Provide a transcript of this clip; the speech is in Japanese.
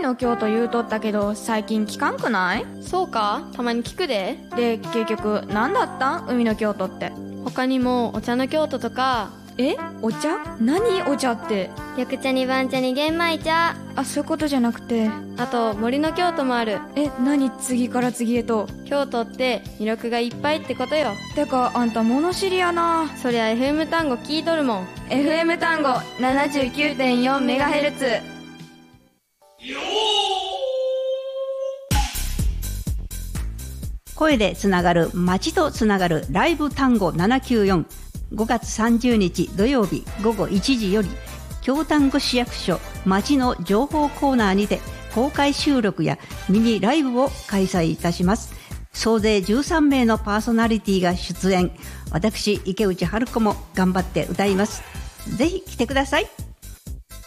の京都言うとったけど最近聞かんくない？ そうか、たまに聞くで。 で結局何だったん？海の京都って。 他にもお茶の京都とか。 お茶？何お茶って？ 緑茶に番茶に玄米茶。 あ、そういうことじゃなくて。 あと森の京都もある。 何次から次へと。 京都って魅力がいっぱいってことよ。 てかあんた物知りやな。 そりゃ FM 単語聞いとるもん。 FM 単語 79.4MHz。 声でつながる、街とつながるライブ単語794。5月30日土曜日午後1時より、京丹後市役所街の情報コーナーにて公開収録やミニライブを開催いたします。総勢13名のパーソナリティが出演。私池内春子も頑張って歌います。ぜひ来てください。